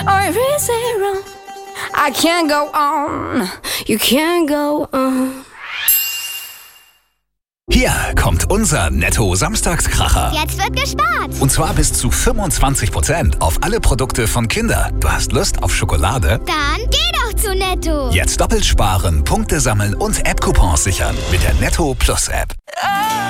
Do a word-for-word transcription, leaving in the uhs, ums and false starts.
or is it wrong? I can't go on, you can't go on. Hier kommt unser Netto-Samstagskracher. Jetzt wird gespart. Und zwar bis zu fünfundzwanzig Prozent auf alle Produkte von Kinder. Du hast Lust auf Schokolade? Dann geh doch zu Netto. Jetzt doppelt sparen, Punkte sammeln und App-Coupons sichern mit der Netto Plus App.